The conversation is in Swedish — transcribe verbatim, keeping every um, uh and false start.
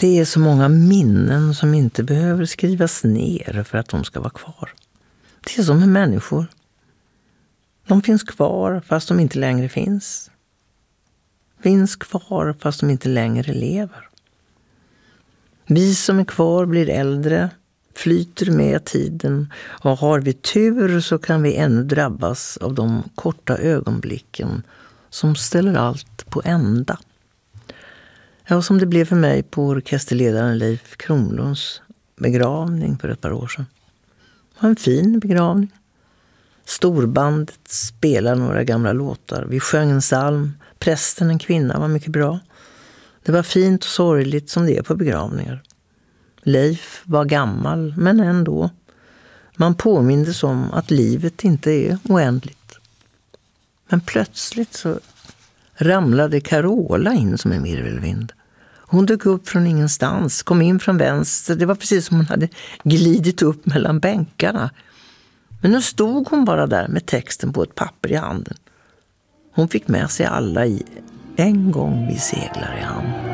Det är så många minnen som inte behöver skrivas ner för att de ska vara kvar. Det är som med människor. De finns kvar fast de inte längre finns. Finns kvar fast de inte längre lever. Vi som är kvar blir äldre, flyter med tiden, och har vi tur så kan vi ännu drabbas av de korta ögonblicken som ställer allt på ända. Ja, som det blev för mig på orkesterledaren Leif Kronlunds begravning för ett par år sedan. Det var en fin begravning. Storbandet spelade några gamla låtar. Vi sjöng en psalm. Prästen, en kvinna, var mycket bra. Det var fint och sorgligt som det är på begravningar. Leif var gammal, men ändå. Man påmindes om att livet inte är oändligt. Men plötsligt så ramlade Carola in som en virvelvind. Hon dök upp från ingenstans, kom in från vänster. Det var precis som hon hade glidit upp mellan bänkarna. Men nu stod hon bara där med texten på ett papper i handen. Hon fick med sig alla i En gång vi seglar i hamn.